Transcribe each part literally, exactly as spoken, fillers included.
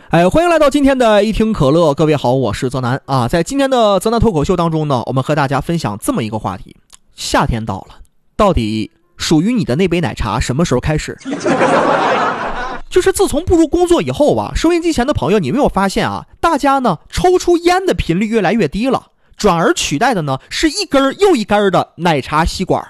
哎，欢迎来到今天的一听可乐，各位好，我是泽南啊。在今天的泽南脱口秀当中呢，我们和大家分享这么一个话题：夏天到了，到底属于你的那杯奶茶什么时候开始？就是自从步入工作以后啊，收音机前的朋友，你没有发现啊，大家呢抽出烟的频率越来越低了，转而取代的呢是一根又一根的奶茶吸管。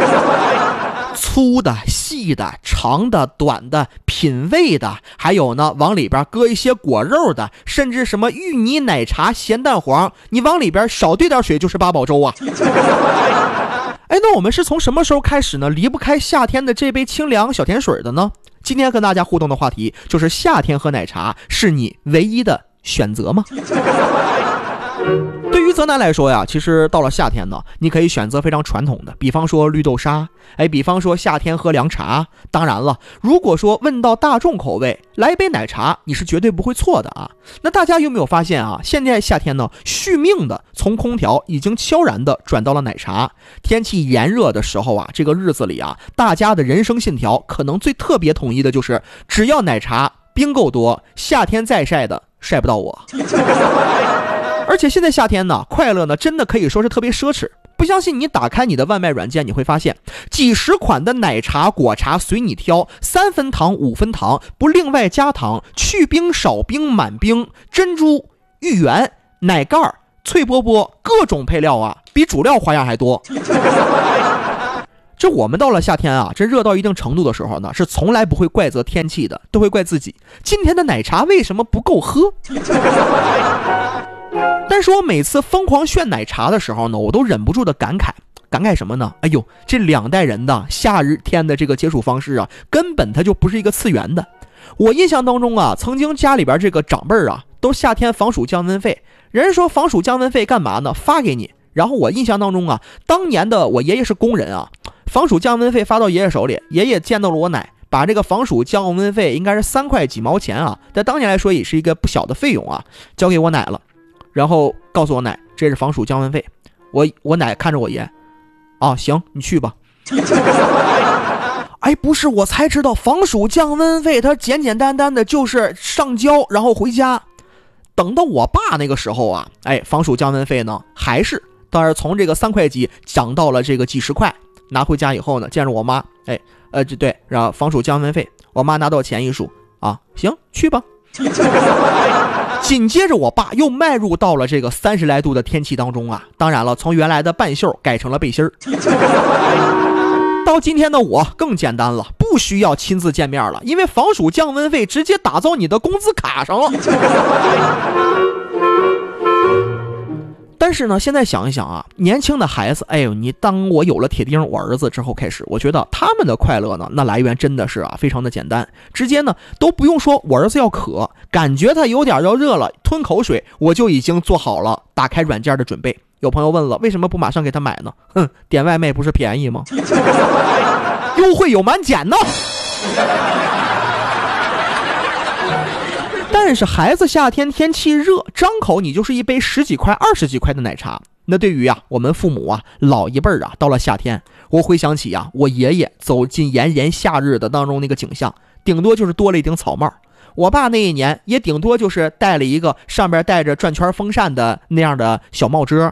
粗的、细的、长的、短的、品味的，还有呢往里边搁一些果肉的，甚至什么芋泥奶茶、咸蛋黄，你往里边少兑点水就是八宝粥啊。哎，那我们是从什么时候开始呢离不开夏天的这杯清凉小甜水的呢？今天跟大家互动的话题就是夏天喝奶茶是你唯一的选择吗？对于泽南来说呀，其实到了夏天呢，你可以选择非常传统的，比方说绿豆沙，哎，比方说夏天喝凉茶。当然了，如果说问到大众口味，来一杯奶茶，你是绝对不会错的啊。那大家有没有发现啊？现在夏天呢，续命的从空调已经悄然的转到了奶茶。天气炎热的时候啊，这个日子里啊，大家的人生信条可能最特别统一的就是，只要奶茶冰够多，夏天再晒的晒不到我。而且现在夏天呢，快乐呢真的可以说是特别奢侈。不相信你打开你的外卖软件，你会发现几十款的奶茶、果茶随你挑，三分糖、五分糖，不另外加糖，去冰、少冰、满冰，珍珠、芋圆、奶盖、脆波波，各种配料啊，比主料花样还多。这我们到了夏天啊，这热到一定程度的时候呢，是从来不会怪责天气的，都会怪自己，今天的奶茶为什么不够喝？但是我每次疯狂炫奶茶的时候呢，我都忍不住的感慨，感慨什么呢？哎呦，这两代人的夏日天的这个接触方式啊，根本它就不是一个次元的。我印象当中啊，曾经家里边这个长辈啊，都夏天防暑降温费，人说防暑降温费干嘛呢？发给你。然后我印象当中啊，当年的我爷爷是工人啊，防暑降温费发到爷爷手里，爷爷见到了我奶，把这个防暑降温费应该是三块几毛钱啊，在当年来说也是一个不小的费用啊，交给我奶了。然后告诉我奶，这是防暑降温费。我我奶看着我爷，啊，行，你去吧。哎，不是，我才知道防暑降温费它简简单单的就是上交然后回家。等到我爸那个时候啊，哎，防暑降温费呢还是当然从这个三块几涨到了这个几十块。拿回家以后呢，见着我妈，哎，呃，这对，然后防暑降温费，我妈拿到钱一数，啊，行，去吧。紧接着我爸又迈入到了这个三十来度的天气当中啊，当然了，从原来的半袖改成了背心儿。到今天的我更简单了，不需要亲自见面了，因为防暑降温费直接打到你的工资卡上了。但是呢，现在想一想啊，年轻的孩子，哎呦，你当我有了铁钉我儿子之后开始，我觉得他们的快乐呢，那来源真的是啊非常的简单，直接呢都不用说我儿子要渴，感觉他有点要热了，吞口水，我就已经做好了打开软件的准备。有朋友问了，为什么不马上给他买呢？哼，点外卖不是便宜吗？优惠有满减呢。但是孩子夏天天气热，张口你就是一杯十几块、二十几块的奶茶。那对于啊我们父母啊老一辈儿啊，到了夏天，我回想起啊我爷爷走进炎炎夏日的当中那个景象，顶多就是多了一顶草帽。我爸那一年也顶多就是戴了一个上边带着转圈风扇的那样的小帽遮。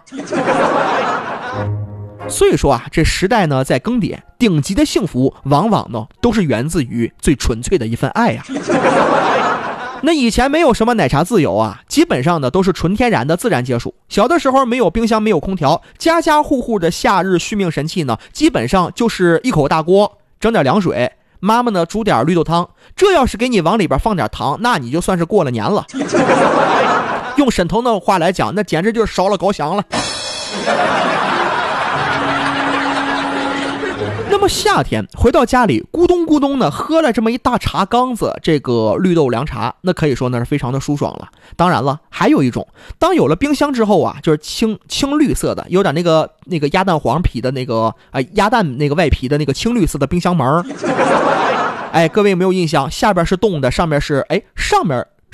所以说啊，这时代呢在更迭，顶级的幸福往往呢都是源自于最纯粹的一份爱呀、啊。那以前没有什么奶茶自由啊，基本上呢都是纯天然的自然解暑。小的时候没有冰箱，没有空调，家家户户的夏日续命神器呢，基本上就是一口大锅，整点凉水，妈妈呢煮点绿豆汤。这要是给你往里边放点糖，那你就算是过了年了。用沈腾的话来讲，那简直就是烧了高香了。那么夏天回到家里，咕咚咕咚的喝了这么一大茶缸子这个绿豆凉茶，那可以说那是非常的舒爽了。当然了，还有一种，当有了冰箱之后啊，就是青青绿色的，有点那个那个鸭蛋黄皮的那个呃鸭蛋那个外皮的那个青绿色的冰箱门。哎，各位有没有印象？下边是冻的，上面是哎上面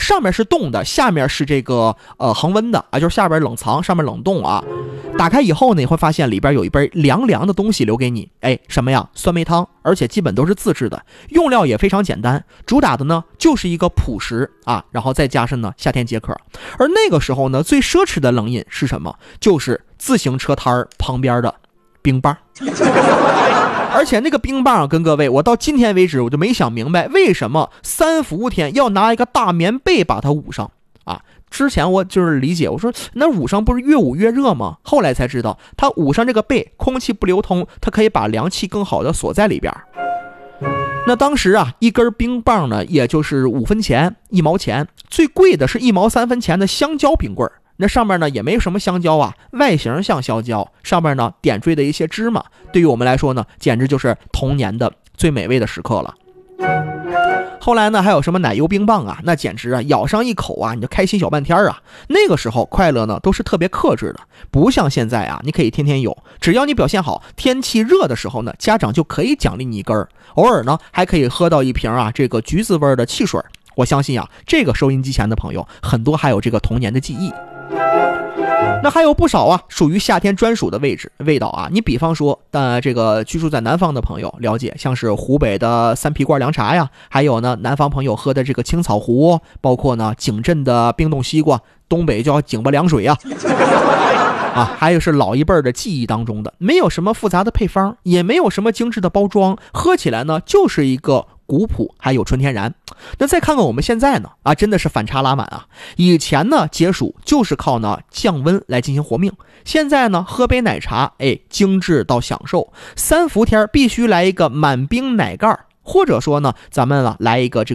上面是冻的，下面是这个呃恒温的啊，就是下边冷藏，上面冷冻啊。打开以后呢，你会发现里边有一杯凉凉的东西留给你，哎，什么呀？酸梅汤，而且基本都是自制的，用料也非常简单，主打的呢就是一个朴实啊，然后再加上呢夏天解渴。而那个时候呢，最奢侈的冷饮是什么？就是自行车摊旁边的冰棒。而且那个冰棒跟各位，我到今天为止我就没想明白，为什么三伏天要拿一个大棉被把它捂上啊？之前我就是理解，我说那捂上不是越捂越热吗？后来才知道，它捂上这个被，空气不流通，它可以把凉气更好的锁在里边。那当时啊，一根冰棒呢，也就是五分钱、一毛钱，最贵的是一毛三分钱的香蕉冰棍儿。那上面呢也没什么香蕉啊，外形像香蕉，上面呢点缀的一些芝麻，对于我们来说呢，简直就是童年的最美味的时刻了。后来呢，还有什么奶油冰棒啊，那简直啊，咬上一口啊，你就开心小半天啊。那个时候快乐呢都是特别克制的，不像现在啊，你可以天天有，只要你表现好，天气热的时候呢，家长就可以奖励你一根，偶尔呢还可以喝到一瓶啊这个橘子味的汽水。我相信啊，这个收音机前的朋友很多还有这个童年的记忆。那还有不少啊，属于夏天专属的位置味道啊。你比方说，呃，这个居住在南方的朋友了解，像是湖北的三皮罐凉茶呀，还有呢南方朋友喝的这个青草湖，包括呢景镇的冰冻西瓜，东北叫井巴凉水啊。啊，还有是老一辈的记忆当中的，没有什么复杂的配方，也没有什么精致的包装，喝起来呢就是一个古朴还有纯天然。那再看看我们现在呢，啊，真的是反差拉满啊！以前呢解暑就是靠呢降温来进行活命，现在呢喝杯奶茶，哎，精致到享受。三伏天必须来一个满冰奶盖，或者说呢咱们啊来一个这个